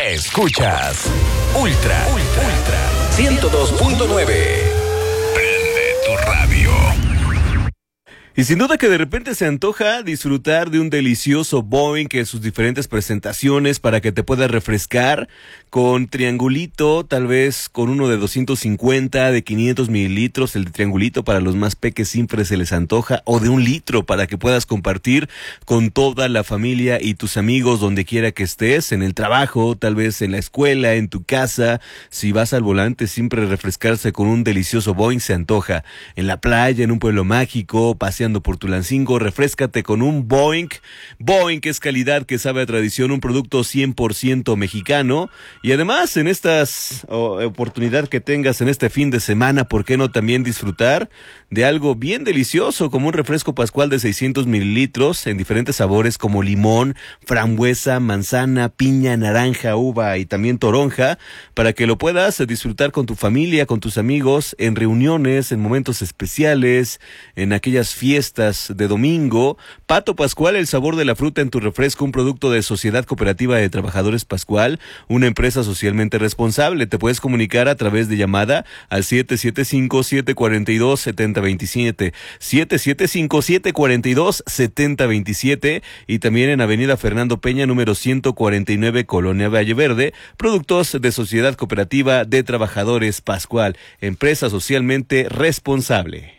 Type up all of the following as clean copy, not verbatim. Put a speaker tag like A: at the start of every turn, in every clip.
A: Escuchas Ultra 102.9. Prende tu radio.
B: Y sin duda que de repente se antoja disfrutar de un delicioso Boing en sus diferentes presentaciones para que te puedas refrescar con triangulito, tal vez con uno de 250, de 500 mililitros, el de triangulito para los más peques siempre se les antoja, o de 1 litro para que puedas compartir con toda la familia y tus amigos donde quiera que estés, en el trabajo, tal vez en la escuela, en tu casa. Si vas al volante, siempre refrescarse con un delicioso Boing se antoja. En la playa, en un pueblo mágico, paseando por Tulancingo, refréscate con un Boing. Boing es calidad que sabe a tradición, un producto 100% mexicano. Y además, en estas oportunidad que tengas en este fin de semana, ¿por qué no también disfrutar de algo bien delicioso como un refresco Pascual de 600 mililitros en diferentes sabores como limón, frambuesa, manzana, piña, naranja, uva y también toronja, para que lo puedas disfrutar con tu familia, con tus amigos, en reuniones, en momentos especiales, en aquellas fiestas de domingo? Pato Pascual, el sabor de la fruta en tu refresco, un producto de Sociedad Cooperativa de Trabajadores Pascual, una empresa socialmente responsable. Te puedes comunicar a través de llamada al 775-742-7027, 775-742-7027, y también en Avenida Fernando Peña, número 149, Colonia Valle Verde. Productos de Sociedad Cooperativa de Trabajadores Pascual, empresa socialmente responsable.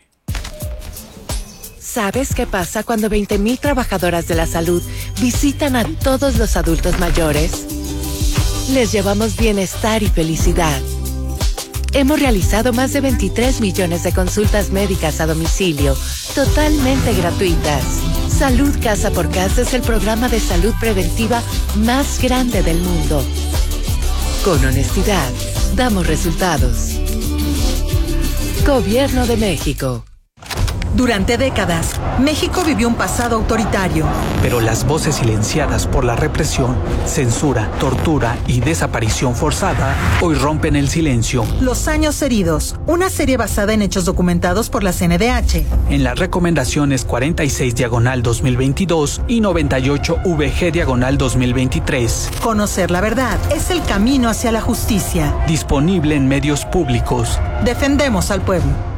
C: ¿Sabes qué pasa cuando 20,000 trabajadoras de la salud visitan a todos los adultos mayores? Les llevamos bienestar y felicidad. Hemos realizado más de 23 millones de consultas médicas a domicilio, totalmente gratuitas. Salud Casa por Casa es el programa de salud preventiva más grande del mundo. Con honestidad, damos resultados. Gobierno de México.
D: Durante décadas, México vivió un pasado autoritario.
E: Pero las voces silenciadas por la represión, censura, tortura y desaparición forzada hoy rompen el silencio.
D: Los años heridos, una serie basada en hechos documentados por la CNDH.
E: En las recomendaciones 46/2022 y 98-VG/2023.
D: Conocer la verdad es el camino hacia la justicia.
E: Disponible en medios públicos.
D: Defendemos al pueblo.